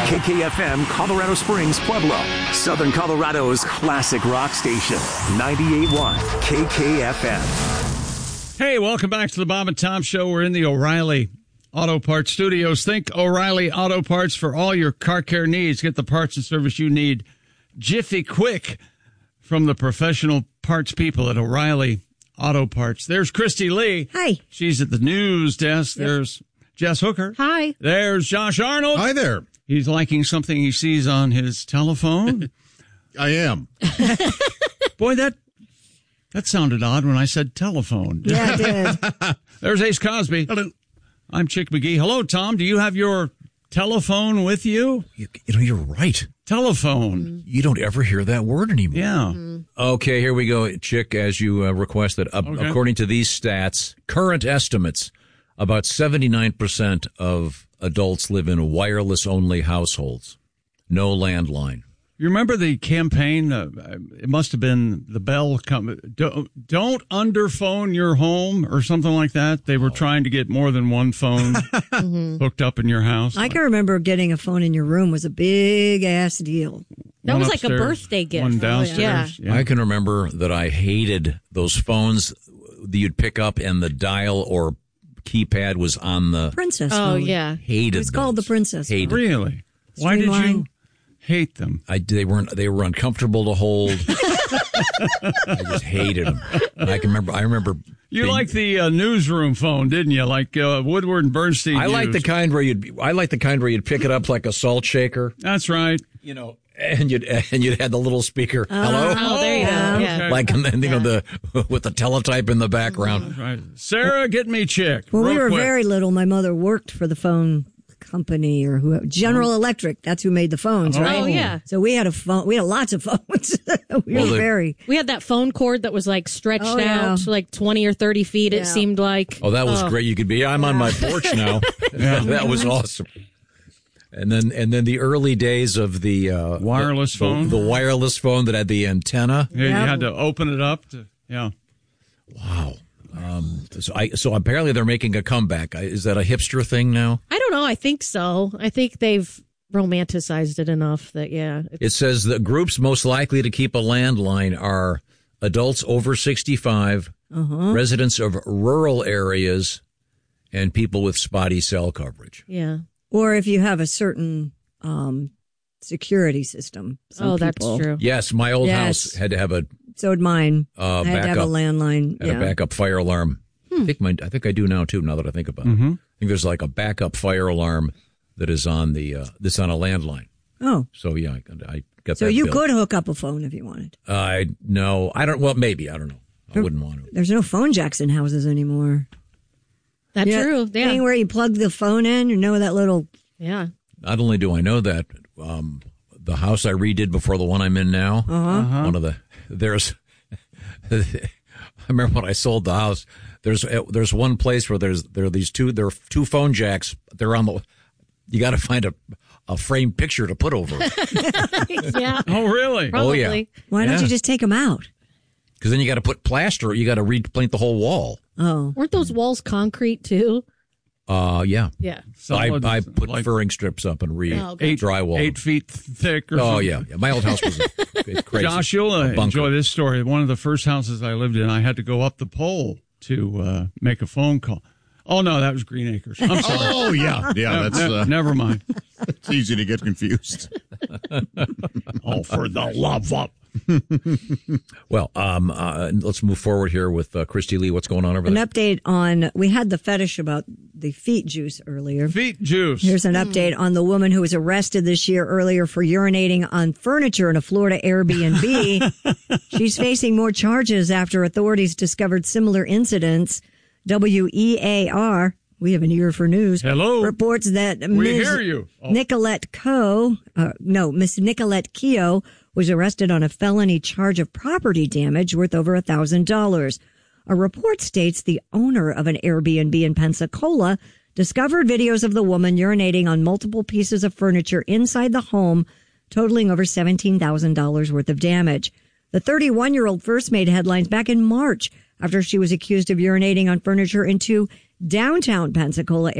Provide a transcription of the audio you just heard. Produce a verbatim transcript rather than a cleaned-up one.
K K F M, Colorado Springs, Pueblo, Southern Colorado's classic rock station, ninety-eight point one K K F M. Hey, welcome back to the Bob and Tom Show. We're in the O'Reilly Auto Parts Studios. Think O'Reilly Auto Parts for all your car care needs. Get the parts and service you need Jiffy Quick from the professional parts people at O'Reilly Auto Parts. There's Christy Lee. Hi. She's at the news desk. Yep. There's Jess Hooker. Hi. There's Josh Arnold. Hi there. He's liking something he sees on his telephone. I am. Boy, that that sounded odd when I said telephone. Yeah, it did. There's Ace Cosby. Hello. I'm Chick McGee. Hello, Tom. Do you have your telephone with you? You, you know, you're right. Telephone. You don't ever hear that word anymore. Yeah. Mm-hmm. Okay, here we go, Chick, as you uh, requested. Uh, Okay. According to these stats, current estimates, about seventy-nine percent of adults live in wireless-only households. No landline. You remember the campaign? Uh, it must have been the Bell company. Don't, don't underphone your home or something like that. They were oh. trying to get more than one phone mm-hmm. hooked up in your house. I can remember getting a phone in your room was a big ass deal. That one was upstairs, like a birthday gift. One downstairs. Oh, yeah. Yeah. I can remember that I hated those phones that you'd pick up and the dial or keypad was on the Princess Oh, phone. yeah. Hated It was called the those. Princess phone. Hated. Really? Why did you Streamline. hate them? I, they weren't. They were uncomfortable to hold. I just hated them. And I can remember. I remember. You being, liked the uh, newsroom phone, didn't you? Like uh, Woodward and Bernstein. I like the used. kind where you'd. I like the kind where you'd pick it up like a salt shaker. That's right. You know, and you'd and you'd have the little speaker. Uh, Hello. Oh, there you go. Yeah. Yeah. Okay. Like and then you know the with the teletype in the background. Right. Sarah, get me Chick. Well, real we were quick. very little. My mother worked for the phone company or who General Electric. That's who made the phones, Oh. right? Oh, yeah. So we had a phone. We had lots of phones. we Well, were the- very. We had that phone cord that was like stretched Oh, yeah. out like twenty or thirty feet, Yeah. it seemed like. Oh, that was Oh. great. You could be. I'm on my porch now. That was awesome. And then and then the early days of the uh, Wireless the, phone? the, the wireless phone that had the antenna. Yeah, Yeah. you had to open it up. To, yeah. Wow. Um, so I so apparently they're making a comeback. I- Is that a hipster thing now? I don't know. I think so. I think they've romanticized it enough that, yeah. It's, It says the groups most likely to keep a landline are adults over sixty-five, Uh-huh. residents of rural areas, and people with spotty cell coverage. yeah. Or if you have a certain um, security system. Some Oh, that's people- true. Yes, my old Yes. house had to have a So did mine. Uh, I had to have a backup. landline. had Yeah. a backup fire alarm. I think my I think I do now too. Now that I think about it, I think there's like a backup fire alarm that is on the uh, that's on a landline. Oh, So yeah, I, I got so that. you built. could hook up a phone if you wanted. I no, I don't. Well, maybe I don't know. I wouldn't want to. There's no phone jacks in houses anymore. That's Yeah, true. Thing Yeah. where you plug the phone in, you know that little. Yeah. Not only do I know that, um, the house I redid before the one I'm in now, Uh-huh. one of the there's. I remember when I sold the house. There's there's one place where there's there are these two there are two phone jacks. They're on the. You got to find a a framed picture to put over it. Yeah. Oh, really? Probably. Oh, yeah. Why don't Yeah. you just take them out? Because then you got to put plaster. You got to repaint the whole wall. Oh, Weren't those walls concrete too? Uh, yeah. Yeah. So I, Solid, I put like furring strips up and re Oh, okay. eight, drywall. eight feet thick. Or Oh something. yeah, yeah. My old house was it's crazy. Josh, you'll uh, A bunker. enjoy this story. One of the first houses I lived in, I had to go up the pole to uh, make a phone call. Oh, no, that was Green Acres. I'm sorry. Oh, yeah. Yeah, Ne- that's ne- uh, never mind. it's easy to get confused. Oh, for the love of. Well, um, uh, let's move forward here with uh, Christy Lee. What's going on over an there? update on. We had the fetish about the feet juice earlier. Feet juice. Here's an update on the woman who was arrested this year earlier for urinating on furniture in a Florida Airbnb. She's facing more charges after authorities discovered similar incidents. W E A R, we have an ear for news, Hello. reports that We Miz hear you. Oh. Nicolette Coe, uh, no, Miss Nicolette Keogh was arrested on a felony charge of property damage worth over a thousand dollars. A report states the owner of an Airbnb in Pensacola discovered videos of the woman urinating on multiple pieces of furniture inside the home, totaling over seventeen thousand dollars worth of damage. The thirty-one-year-old first made headlines back in March after she was accused of urinating on furniture in two downtown Pensacola